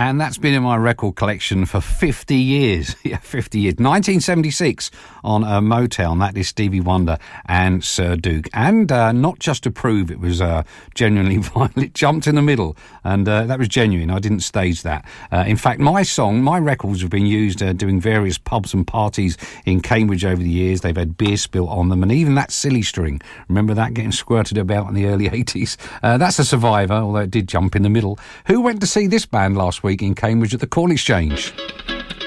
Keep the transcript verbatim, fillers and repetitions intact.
and that's been in my record collection for fifty years. Yeah, fifty years. nineteen seventy-six on uh, Motown. That is Stevie Wonder and Sir Duke. And uh, not just to prove it was uh, genuinely violent, it jumped in the middle, and uh, that was genuine. I didn't stage that. Uh, in fact, my song, my records have been used uh, doing various pubs and parties in Cambridge over the years. They've had beer spilt on them, and even that silly string. Remember that getting squirted about in the early eighties? Uh, that's a survivor, although it did jump in the middle. Who went to see this band last week in Cambridge at the Corn Exchange?